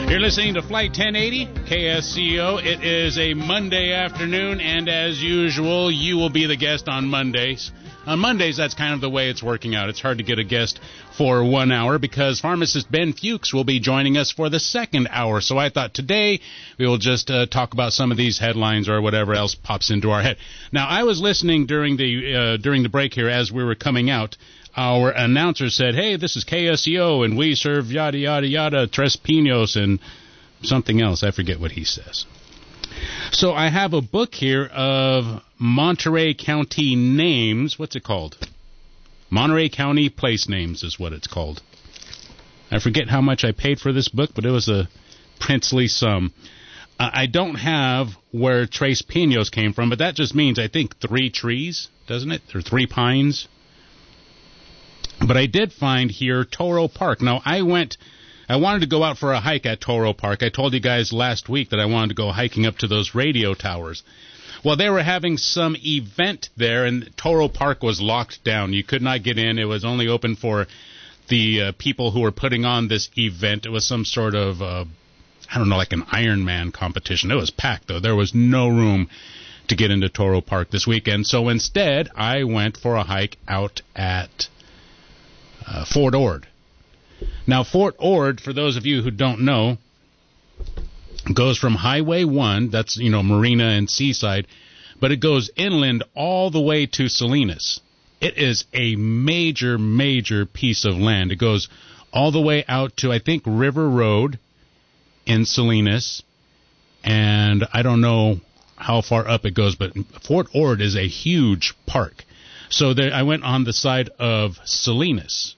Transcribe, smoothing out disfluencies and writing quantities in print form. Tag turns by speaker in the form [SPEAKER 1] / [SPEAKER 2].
[SPEAKER 1] You're listening to Flight 1080, KSCO. It is a Monday afternoon, and as usual, you will be the guest on Mondays. On Mondays, that's kind of the way it's working out. It's hard to get a guest for 1 hour because pharmacist Ben Fuchs will be joining us for the second hour. So I thought today we will just talk about some of these headlines or whatever else pops into our head. Now, I was listening during the break here as we were coming out. Our announcer said, hey, this is KSCO, and we serve yada, yada, yada, Tres Pinos, and something else. I forget what he says. So I have a book here of Monterey County names. What's it called? Monterey County place names is what it's called. I forget how much I paid for this book, but it was a princely sum. I don't have where Tres Pinos came from, but that just means, I think, 3 trees, doesn't it? Or 3 pines. But I did find here Toro Park. Now, I wanted to go out for a hike at Toro Park. I told you guys last week that I wanted to go hiking up to those radio towers. Well, they were having some event there, and Toro Park was locked down. You could not get in. It was only open for the people who were putting on this event. It was some sort of, like an Ironman competition. It was packed, though. There was no room to get into Toro Park this weekend. So instead, I went for a hike out at Fort Ord. Now, Fort Ord, for those of you who don't know, goes from Highway 1, that's, Marina and Seaside, but it goes inland all the way to Salinas. It is a major, major piece of land. It goes all the way out to, I think, River Road in Salinas, and I don't know how far up it goes, but Fort Ord is a huge park. So there, I went on the side of Salinas,